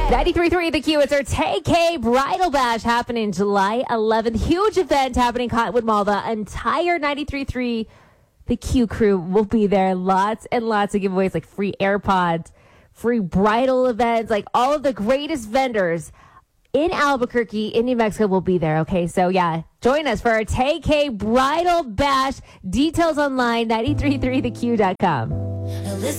93.3 The Q. It's our Tay-K Bridal Bash happening July 11th. Huge event happening Cottonwood Mall. The entire 93.3 The Q crew will be there. Lots and lots of giveaways like free AirPods, free bridal events, like all of the greatest vendors in Albuquerque, in New Mexico will be there. Okay, so yeah, join us for our Tay-K Bridal Bash. Details online, 933theq.com.